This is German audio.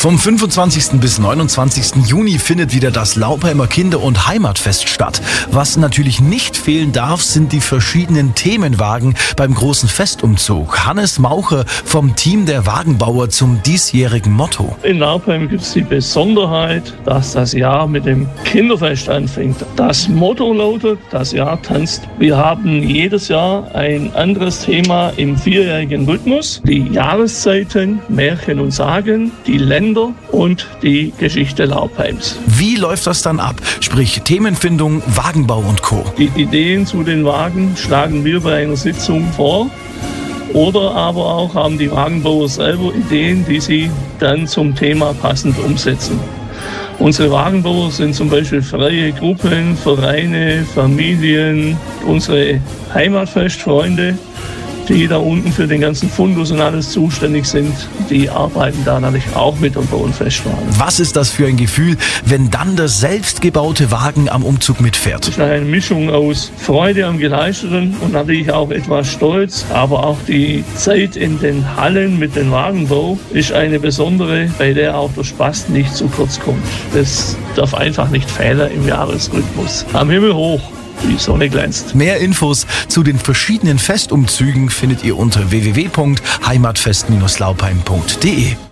Vom 25. bis 29. Juni findet wieder das Laupheimer Kinder- und Heimatfest statt. Was natürlich nicht fehlen darf, sind die verschiedenen Themenwagen beim großen Festumzug. Hannes Maucher vom Team der Wagenbauer zum diesjährigen Motto. In Laupheim gibt es die Besonderheit, dass das Jahr mit dem Kinderfest anfängt. Das Motto lautet, das Jahr tanzt. Wir haben jedes Jahr ein anderes Thema im 4-jährigen Rhythmus. Die Jahreszeiten, Märchen und Sagen, die Länder und die Geschichte Laupheims. Wie läuft das dann ab? Sprich Themenfindung, Wagenbau und Co. Die Ideen zu den Wagen schlagen wir bei einer Sitzung vor. Oder aber auch haben die Wagenbauer selber Ideen, die sie dann zum Thema passend umsetzen. Unsere Wagenbauer sind zum Beispiel freie Gruppen, Vereine, Familien, unsere Heimatfestfreunde, die da unten für den ganzen Fundus und alles zuständig sind, die arbeiten da natürlich auch mit und bauen Festwagen. Was ist das für ein Gefühl, wenn dann der selbstgebaute Wagen am Umzug mitfährt? Es ist eine Mischung aus Freude am Geleisteten und natürlich auch etwas Stolz, aber auch die Zeit in den Hallen mit dem Wagenbau ist eine besondere, bei der auch der Spaß nicht zu kurz kommt. Das darf einfach nicht fehlen im Jahresrhythmus. Am Himmel hoch. Die Sonne glänzt. Mehr Infos zu den verschiedenen Festumzügen findet ihr unter www.heimatfest-laupheim.de.